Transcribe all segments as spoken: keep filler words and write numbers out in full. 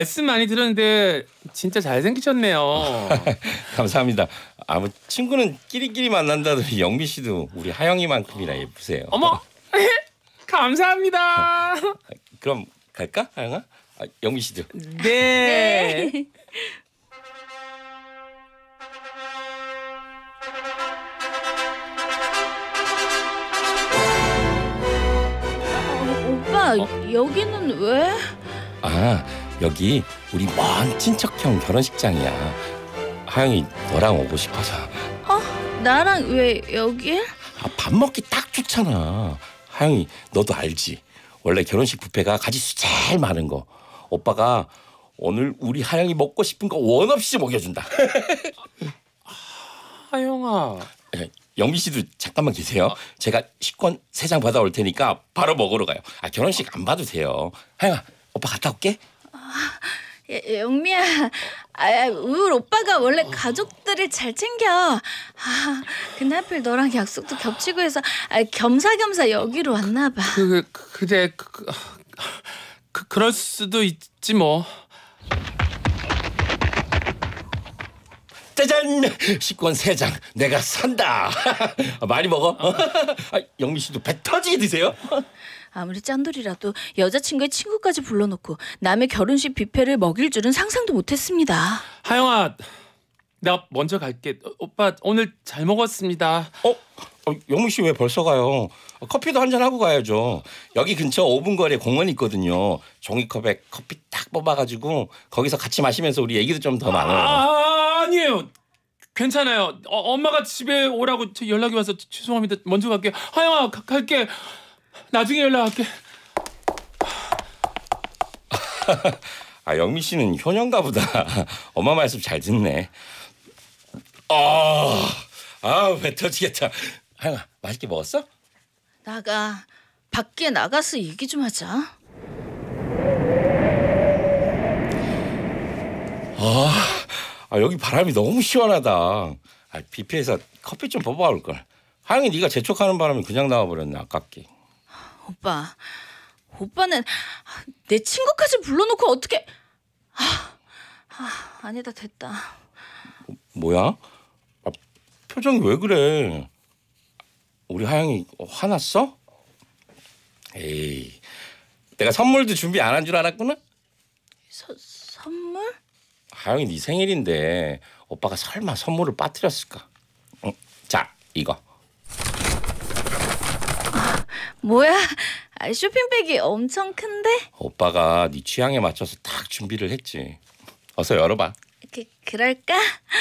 말씀 많이 들었는데 진짜 잘생기셨네요. 감사합니다. 아무 친구는 끼리끼리 만난다더니 영미 씨도 우리 하영이만큼이나 예쁘세요. 어머, 감사합니다. 그럼 갈까, 하영아? 아, 영미 씨도. 네. 네. 어, 오빠, 어? 여기는 왜? 아, 여기 우리 먼 친척형 결혼식장이야. 하영이 너랑 오고 싶어서. 어? 나랑 왜 여기? 아, 밥 먹기 딱 좋잖아. 하영이 너도 알지? 원래 결혼식 뷔페가 가지수 제일 많은 거. 오빠가 오늘 우리 하영이 먹고 싶은 거 원 없이 먹여준다. 하영아. 영미 씨도 잠깐만 계세요. 제가 식권 세 장 받아올 테니까 바로 먹으러 가요. 아, 결혼식 안 봐도 돼요. 하영아, 오빠 갔다 올게. 예, 영미야, 아, 우리 오빠가 원래 가족들을 잘 챙겨. 아, 근데 하필 너랑 약속도 겹치고 해서 아, 겸사겸사 여기로 왔나 봐. 그, 그 그래 그, 그, 그 그럴 수도 있지 뭐. 짜잔! 식권 세 장 내가 산다. 많이 먹어. 아, 영미 씨도 배 터지게 드세요. 아무리 짠돌이라도 여자친구의 친구까지 불러놓고 남의 결혼식 뷔페를 먹일 줄은 상상도 못했습니다. 하영아, 나 먼저 갈게. 어, 오빠 오늘 잘 먹었습니다. 어? 어 영미 씨 왜 벌써 가요? 커피도 한잔 하고 가야죠. 여기 근처 오 분 거리에 공원 있거든요. 종이컵에 커피 딱 뽑아가지고 거기서 같이 마시면서 우리 얘기도 좀 더 나눠요. 아, 아니에요. 괜찮아요. 어, 엄마가 집에 오라고 연락이 와서 죄송합니다. 먼저 갈게요. 하영아, 가, 갈게. 나중에 연락할게. 아, 영미 씨는 효녀인가 보다. 엄마 말씀 잘 듣네. 아, 아, 배 터지겠다. 하영아, 맛있게 먹었어? 나가. 밖에 나가서 얘기 좀 하자. 아, 아 여기 바람이 너무 시원하다. 아, 뷔페에서 커피 좀 뽑아올 걸. 하영이 네가 재촉하는 바람에 그냥 나와버렸네. 아깝게. 오빠, 오빠는 내 친구까지 불러놓고 어떻게? 아, 아 아니다 됐다. 뭐야? 아, 표정이 왜 그래? 우리 하영이 화났어? 에이, 내가 선물도 준비 안 한 줄 알았구나? 서, 선물? 하영이 네 생일인데 오빠가 설마 선물을 빠뜨렸을까? 응? 자, 이거. 아, 뭐야? 아, 쇼핑백이 엄청 큰데? 오빠가 네 취향에 맞춰서 딱 준비를 했지. 어서 열어봐. 그, 그럴까?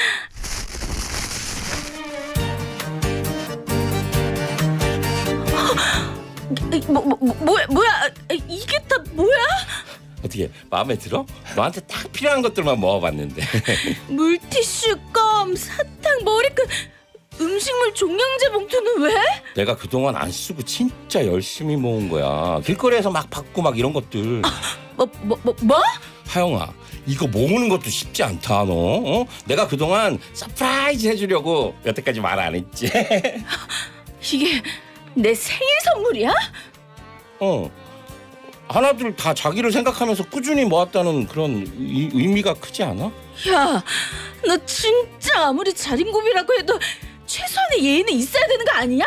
뭐, 뭐, 뭐, 뭐야, 뭐야? 이게 다 뭐야? 어떻게 마음에 들어? 너한테 딱 필요한 것들만 모아봤는데. 물티슈, 껌, 사탕, 머리끈, 음식물 종량제 봉투는 왜? 내가 그동안 안 쓰고 진짜 열심히 모은 거야. 길거리에서 막 받고 막 이런 것들. 뭐, 뭐, 뭐, 뭐? 하영아, 이거 모으는 것도 쉽지 않다 너. 어? 내가 그동안 서프라이즈 해주려고 여태까지 말 안 했지. 이게 내 생일 선물이야? 어. 하나둘 다 자기를 생각하면서 꾸준히 모았다는 그런 이, 의미가 크지 않아? 야, 너 진짜 아무리 자린고비라고 해도 최소한의 예의는 있어야 되는 거 아니야?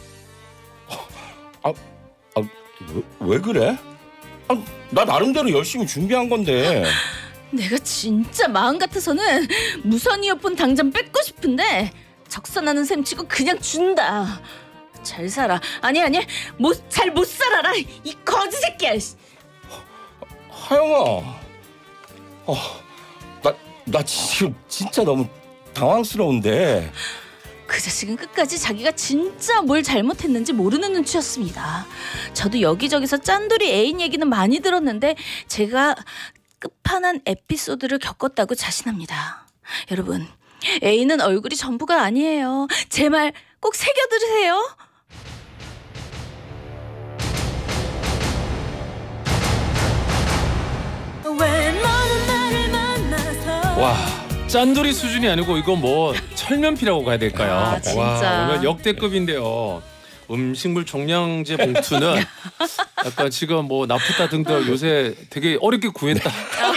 아, 아 왜, 왜 그래? 아, 나 나름대로 열심히 준비한 건데. 내가 진짜 마음 같아서는 무선 이어폰 당장 뺏고 싶은데 적선하는 셈 치고 그냥 준다. 잘 살아. 아니 아니 잘 못 살아라 이 거지 새끼야. 하영아, 어, 나, 나 지금 진짜 너무 당황스러운데. 그 자식은 끝까지 자기가 진짜 뭘 잘못했는지 모르는 눈치였습니다. 저도 여기저기서 짠돌이 애인 얘기는 많이 들었는데 제가 끝판왕 에피소드를 겪었다고 자신합니다. 여러분, 애인은 얼굴이 전부가 아니에요. 제 말 꼭 새겨들으세요. 와, 짠돌이 수준이 아니고 이거 뭐 철면피라고 가야 될까요? 아, 진짜. 와, 오늘 역대급인데요. 음식물 종량제 봉투는 약간 지금 뭐 나프타 등등 요새 되게 어렵게 구했다.